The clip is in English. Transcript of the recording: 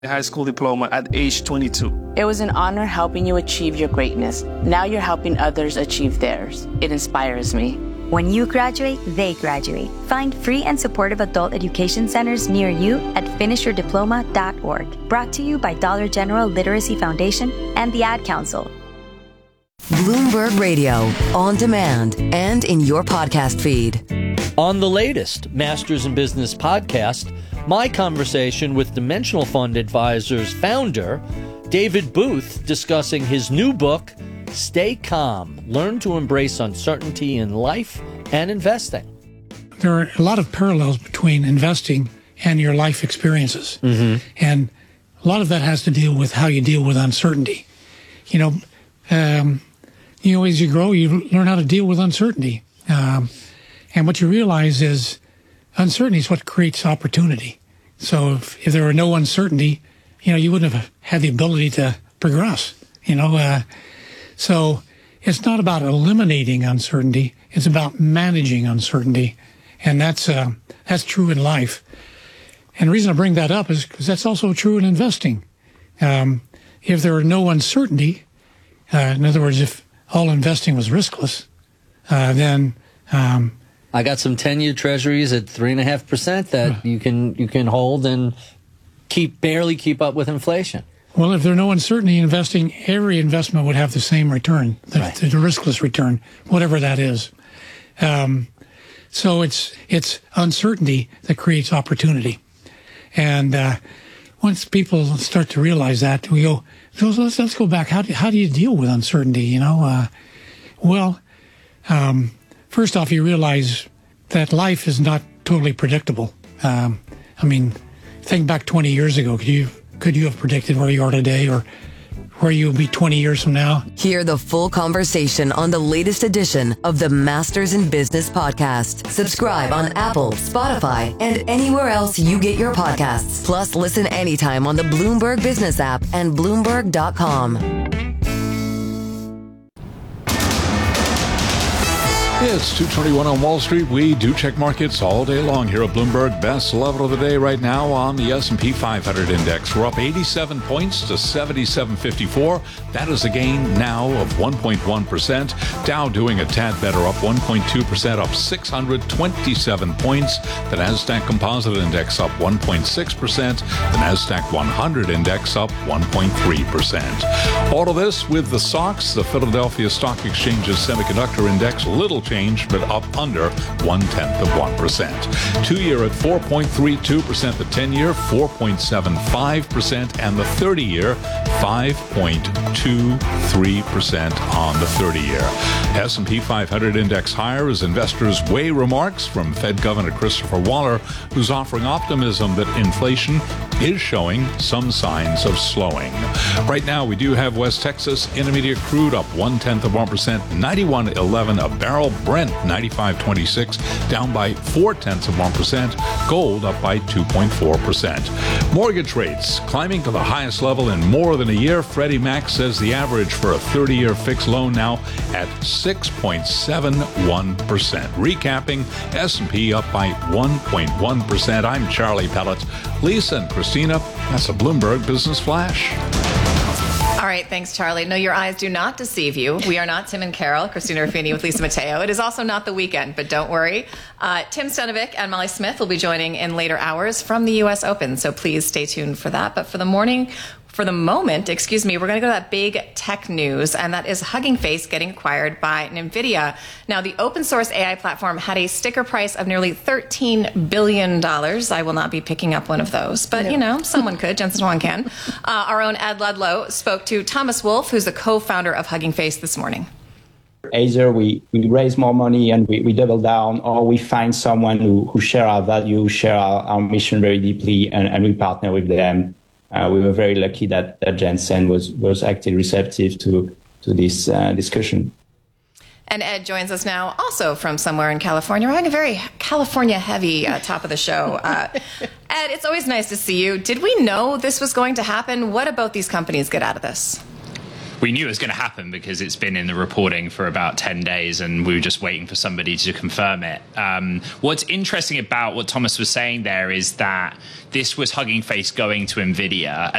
high school diploma at age 22. It was an honor helping you achieve your greatness. Now you're helping others achieve theirs. It inspires me. When you graduate, they graduate. Find free and supportive adult education centers near you at finishyourdiploma.org. Brought to you by Dollar General Literacy Foundation and the Ad Council. Bloomberg Radio, on demand and in your podcast feed. On the latest Masters in Business podcast, my conversation with Dimensional Fund Advisors founder David Booth discussing his new book, Stay Calm, Learn to Embrace Uncertainty in Life and Investing. There are a lot of parallels between investing and your life experiences. Mm-hmm. And a lot of that has to deal with how you deal with uncertainty. As you grow, you learn how to deal with uncertainty. And what you realize is uncertainty is what creates opportunity. So if there were no uncertainty, you wouldn't have had the ability to progress, So it's not about eliminating uncertainty. It's about managing uncertainty. And that's true in life. And the reason I bring that up is because that's also true in investing. If there were no uncertainty, in other words, if all investing was riskless, then I got some 10-year treasuries at 3.5% that you can hold and barely keep up with inflation. Well, if there's no uncertainty in investing, every investment would have the same return, the riskless return, whatever that is. So it's uncertainty that creates opportunity. And once people start to realize that, we go, so let's go back. How do you deal with uncertainty? First off, you realize that life is not totally predictable. Think back 20 years ago. Could you have predicted where you are today or where you'll be 20 years from now? Hear the full conversation on the latest edition of the Masters in Business podcast. Subscribe on Apple, Spotify, and anywhere else you get your podcasts. Plus, listen anytime on the Bloomberg Business app and Bloomberg.com. It's 2:21 on Wall Street. We do check markets all day long here at Bloomberg. Best level of the day right now on the S&P 500 index. We're up 87 points to 77.54. That is a gain now of 1.1%. Dow doing a tad better, up 1.2%, up 627 points. The Nasdaq Composite Index up 1.6%. The Nasdaq 100 Index up 1.3%. All of this with the SOX, the Philadelphia Stock Exchange's Semiconductor Index, little change, but up under 1/10%. 2-year at 4.32%, the 10-year 4.75%, and the 30-year 5.23% on the 30-year. S&P 500 index higher as investors weigh remarks from Fed Governor Christopher Waller, who's offering optimism that inflation is showing some signs of slowing. Right now, we do have West Texas Intermediate crude up 0.1%, 91.11 a barrel. Brent 95.26, down by 0.4%. Gold up by 2.4%. Mortgage rates climbing to the highest level in more than a year. Freddie Mac says the average for a 30-year fixed loan now at 6.71%. Recapping, S&P up by 1.1%. I'm Charlie Pellet. Lisa and Christina, that's a Bloomberg Business Flash. All right, thanks, Charlie. No, your eyes do not deceive you. We are not Tim and Carol, Christina Ruffini with Lisa Mateo. It is also not the weekend, but don't worry. Tim Stanovic and Molly Smith will be joining in later hours from the U.S. Open, so please stay tuned for that. But for the moment, we're going to go to that big tech news, and that is Hugging Face getting acquired by NVIDIA. Now, the open source AI platform had a sticker price of nearly $13 billion. I will not be picking up one of those, but, someone could. Jensen Huang can. Our own Ed Ludlow spoke to Thomas Wolf, who's the co-founder of Hugging Face, this morning. Either we raise more money and we double down, or we find someone who share our value, share our mission very deeply, and we partner with them. We were very lucky that Jensen was actually receptive to this discussion. And Ed joins us now also from somewhere in California. We're having a very California-heavy top of the show. Ed, it's always nice to see you. Did we know this was going to happen? What about these companies get out of this? we knew it was going to happen because it's been in the reporting for about 10 days and we were just waiting for somebody to confirm it. What's interesting about what Thomas was saying there is that this was Hugging Face going to NVIDIA